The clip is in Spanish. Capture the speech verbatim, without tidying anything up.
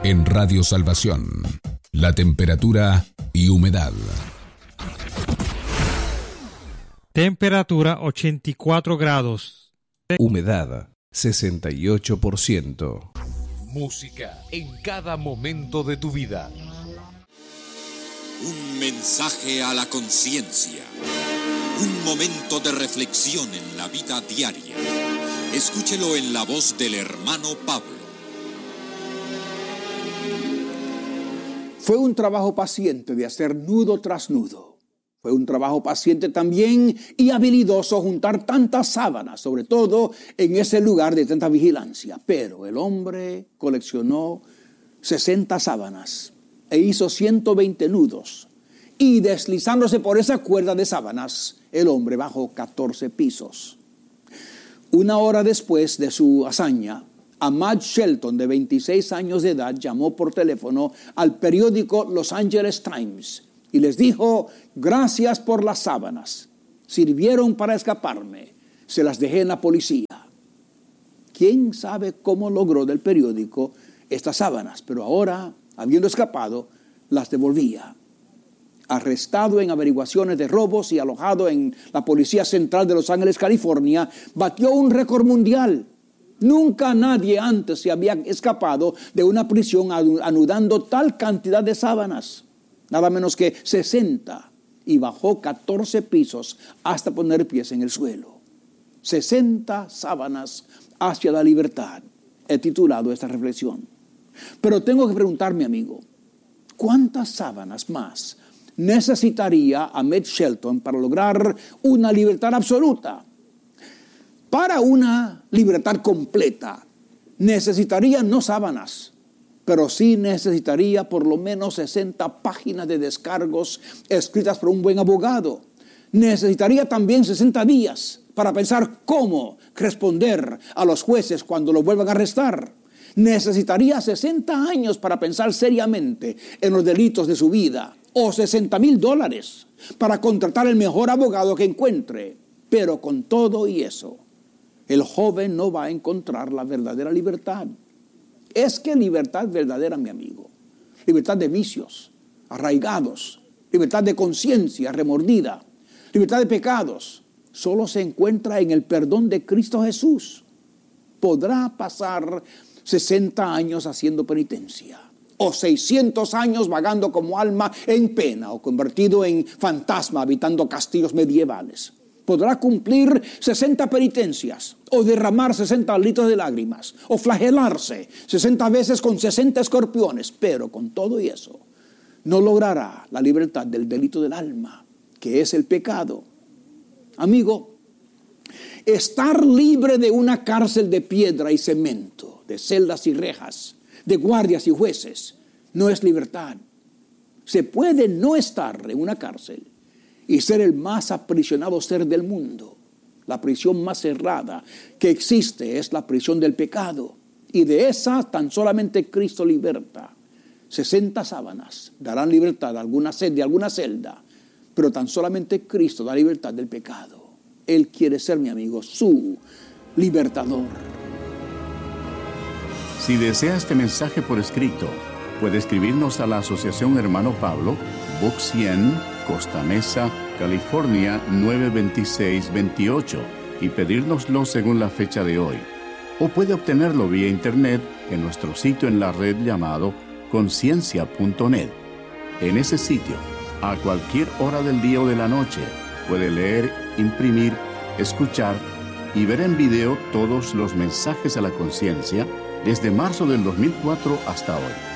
En Radio Salvación, la temperatura y humedad. Temperatura ochenta y cuatro grados. Humedad sesenta y ocho por ciento. Música en cada momento de tu vida. Un mensaje a la conciencia. Un momento de reflexión en la vida diaria. Escúchelo en la voz del hermano Pablo. Fue un trabajo paciente de hacer nudo tras nudo. Fue un trabajo paciente también y habilidoso juntar tantas sábanas, sobre todo en ese lugar de tanta vigilancia. Pero el hombre coleccionó sesenta sábanas e hizo ciento veinte nudos. Y deslizándose por esa cuerda de sábanas, el hombre bajó catorce pisos. Una hora después de su hazaña, Ahmad Shelton, de veintiséis años de edad, llamó por teléfono al periódico Los Angeles Times y les dijo: gracias por las sábanas, sirvieron para escaparme, se las dejé en la policía. ¿Quién sabe cómo logró del periódico estas sábanas? Pero ahora, habiendo escapado, las devolvía. Arrestado en averiguaciones de robos y alojado en la Policía Central de Los Ángeles, California, batió un récord mundial. Nunca nadie antes se había escapado de una prisión anudando tal cantidad de sábanas, nada menos que sesenta, y bajó catorce pisos hasta poner pies en el suelo. sesenta sábanas hacia la libertad. He titulado esta reflexión. Pero tengo que preguntarme, amigo, ¿cuántas sábanas más necesitaría Ahmad Shelton para lograr una libertad absoluta? Para una libertad completa, necesitaría no sábanas, pero sí necesitaría por lo menos sesenta páginas de descargos escritas por un buen abogado. Necesitaría también sesenta días para pensar cómo responder a los jueces cuando lo vuelvan a arrestar. Necesitaría sesenta años para pensar seriamente en los delitos de su vida, o sesenta mil dólares para contratar el mejor abogado que encuentre. Pero con todo y eso, el joven no va a encontrar la verdadera libertad. Es que libertad verdadera, mi amigo, libertad de vicios arraigados, libertad de conciencia remordida, libertad de pecados, solo se encuentra en el perdón de Cristo Jesús. Podrá pasar sesenta años haciendo penitencia, o seiscientos años vagando como alma en pena, o convertido en fantasma habitando castillos medievales. Podrá cumplir sesenta penitencias, o derramar sesenta litros de lágrimas, o flagelarse sesenta veces con sesenta escorpiones, pero con todo y eso, no logrará la libertad del delito del alma, que es el pecado. Amigo, estar libre de una cárcel de piedra y cemento, de celdas y rejas, de guardias y jueces, no es libertad. Se puede no estar en una cárcel y ser el más aprisionado ser del mundo. La prisión más cerrada que existe es la prisión del pecado, y de esa tan solamente Cristo liberta. sesenta sábanas darán libertad a alguna sed de alguna celda, pero tan solamente Cristo da libertad del pecado. Él quiere ser, mi amigo, su libertador. Si desea este mensaje por escrito, puede escribirnos a la Asociación Hermano Pablo, Box cien, Costa Mesa, California nueve veintiséis veintiocho, y pedírnoslo según la fecha de hoy. O puede obtenerlo vía internet en nuestro sitio en la red llamado conciencia punto net. En ese sitio, a cualquier hora del día o de la noche, puede leer, imprimir, escuchar y ver en video todos los mensajes a la conciencia desde marzo del dos mil cuatro hasta hoy.